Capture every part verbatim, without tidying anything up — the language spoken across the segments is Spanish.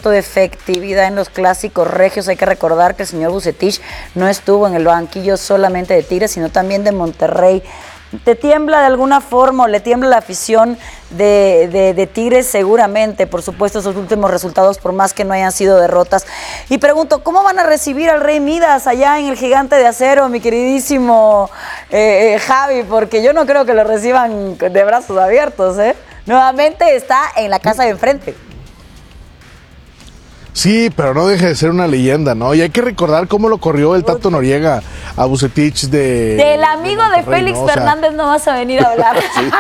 ciento de efectividad en los clásicos regios. Hay que recordar que el señor Vucetich no estuvo en el banquillo solamente de Tigres, sino también de Monterrey. ¿Te tiembla de alguna forma o le tiembla la afición de, de, de Tigres? Seguramente, por supuesto, esos últimos resultados, por más que no hayan sido derrotas. Y pregunto, ¿cómo van a recibir al Rey Midas allá en el Gigante de Acero, mi queridísimo eh, eh, Javi? Porque yo no creo que lo reciban de brazos abiertos, ¿eh? Nuevamente está en la casa de enfrente. Sí, pero no deja de ser una leyenda, ¿no? Y hay que recordar cómo lo corrió el Tato Noriega a Vucetich de... Del amigo de, de Félix ¿no? Fernández o sea, no vas a venir a hablar. Sí.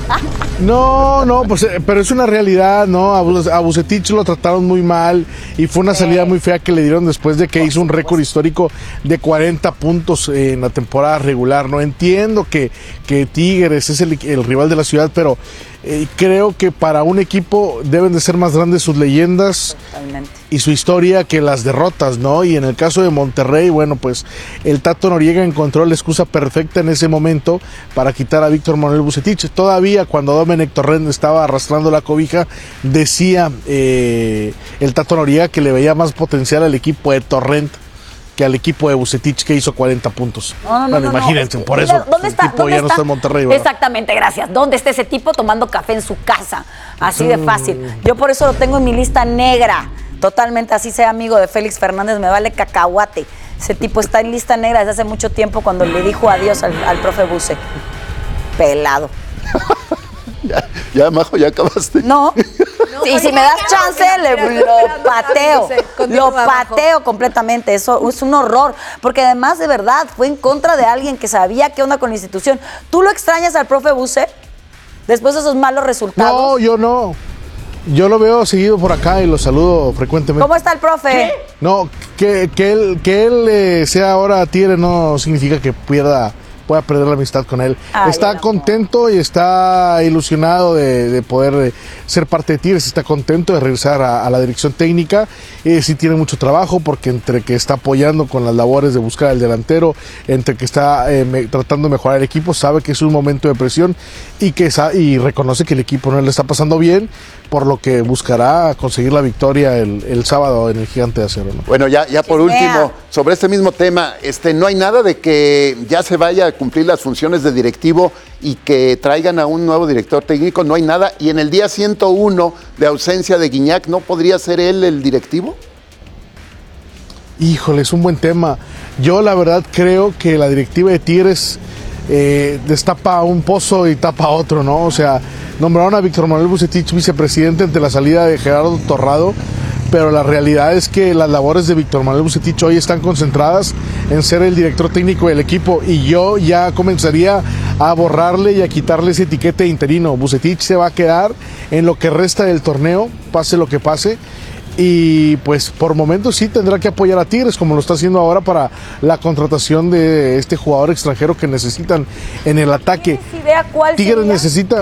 No, no, pues, pero es una realidad, ¿no? A Vucetich lo trataron muy mal y fue una sí. salida muy fea que le dieron después de que hizo un récord histórico de cuarenta puntos en la temporada regular, ¿no? Entiendo que, que Tigres es el, el rival de la ciudad, pero eh, creo que para un equipo deben de ser más grandes sus leyendas. Totalmente. Y su historia que las derrotas, ¿no? Y en el caso de Monterrey, bueno, pues el Tato Noriega encontró la excusa perfecta en ese momento para quitar a Víctor Manuel Vucetich. Todavía cuando Domenech Torrent estaba arrastrando la cobija, decía eh, el Tato Noriega que le veía más potencial al equipo de Torrent que al equipo de Vucetich, que hizo cuarenta puntos. No, no, bueno, no, no, imagínense, no. por eso ¿Dónde está? el tipo ¿Dónde ya está? no está en Monterrey, ¿verdad? Exactamente, gracias. ¿Dónde está ese tipo tomando café en su casa? Así de fácil. Yo por eso lo tengo en mi lista negra. Totalmente, así sea amigo de Félix Fernández, me vale cacahuate. Ese tipo está en lista negra desde hace mucho tiempo cuando le dijo adiós al, al profe Buce. Pelado. ya, ya, Majo, ya acabaste. No. no y si me das chance, le, lo pateo. Lo pateo completamente. Eso es un horror. Porque además, de verdad, fue en contra de alguien que sabía qué onda con la institución. ¿Tú lo extrañas al profe Buce? Después de esos malos resultados. No, yo no. Yo lo veo seguido por acá y lo saludo frecuentemente. ¿Cómo está el profe? ¿Qué? No, que, que él, que él eh, sea ahora Tigre no significa que pierda, pueda perder la amistad con él. Ay, está no. contento y está ilusionado de, de poder eh, ser parte de Tigres. Está contento de regresar a, a la dirección técnica. Eh, sí tiene mucho trabajo porque entre que está apoyando con las labores de buscar al delantero, entre que está eh, me, tratando de mejorar el equipo, sabe que es un momento de presión y que y reconoce que el equipo no le está pasando bien, por lo que buscará conseguir la victoria el, el sábado en el Gigante de Acero, ¿no? Bueno, ya, ya por último, sobre este mismo tema, este, no hay nada de que ya se vaya a cumplir las funciones de directivo y que traigan a un nuevo director técnico, no hay nada. Y en el día ciento uno de ausencia de Guiñac, ¿no podría ser él el directivo? Híjole, es un buen tema. Yo la verdad creo que la directiva de Tigres eh, destapa un pozo y tapa otro, ¿no? O sea, nombraron a Víctor Manuel Vucetich vicepresidente ante la salida de Gerardo Torrado, pero la realidad es que las labores de Víctor Manuel Vucetich hoy están concentradas en ser el director técnico del equipo y yo ya comenzaría a borrarle y a quitarle esa etiqueta de interino. Vucetich se va a quedar en lo que resta del torneo, pase lo que pase. Y pues por momentos sí tendrá que apoyar a Tigres, como lo está haciendo ahora para la contratación de este jugador extranjero que necesitan en el ataque. ¿Tienes idea cuál Tigres sería? necesita...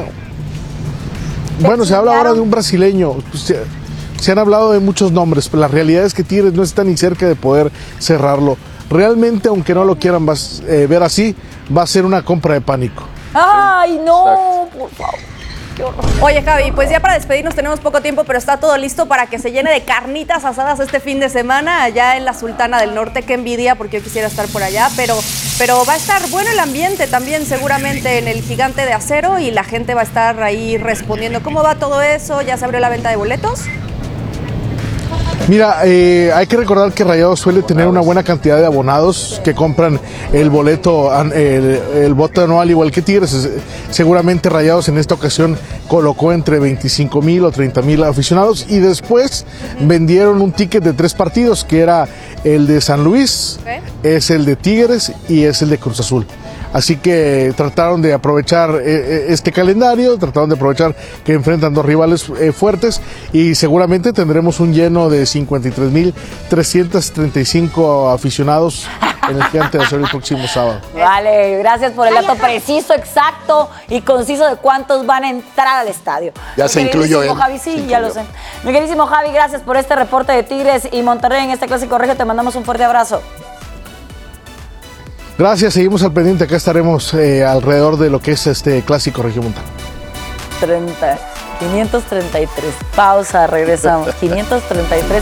Bueno, se habla ahora de un brasileño. Se, se han hablado de muchos nombres, pero la realidad es que Tigres no está ni cerca de poder cerrarlo. Realmente, aunque no lo quieran vas, eh, ver así, va a ser una compra de pánico. ¡Ay, no! Por favor. Oye, Javi, pues ya para despedirnos tenemos poco tiempo, pero está todo listo para que se llene de carnitas asadas este fin de semana allá en la Sultana del Norte. Qué envidia, porque yo quisiera estar por allá, pero, pero va a estar bueno el ambiente también seguramente en el Gigante de Acero y la gente va a estar ahí respondiendo. ¿Cómo va todo eso? ¿Ya se abrió la venta de boletos? Mira, eh, hay que recordar que Rayados suele tener una buena cantidad de abonados que compran el boleto, el, el boleto anual igual que Tigres. Seguramente Rayados en esta ocasión colocó entre veinticinco mil o treinta mil aficionados y después vendieron un ticket de tres partidos que era el de San Luis, okay. es el de Tigres y es el de Cruz Azul. Así que trataron de aprovechar eh, este calendario, trataron de aprovechar que enfrentan dos rivales eh, fuertes y seguramente tendremos un lleno de cincuenta y tres mil trescientos treinta y cinco aficionados en el Gigante de Acero el próximo sábado. Vale, gracias por el dato preciso, exacto y conciso de cuántos van a entrar al estadio. Ya se incluyó él. Javi, sí, ya lo sé. Mi queridísimo Javi, gracias por este reporte de Tigres y Monterrey en este Clásico Regio. Te mandamos un fuerte abrazo. Gracias, seguimos al pendiente, acá estaremos eh, alrededor de lo que es este Clásico Regiomontano. treinta, quinientos treinta y tres, pausa, regresamos, quinientos treinta y tres.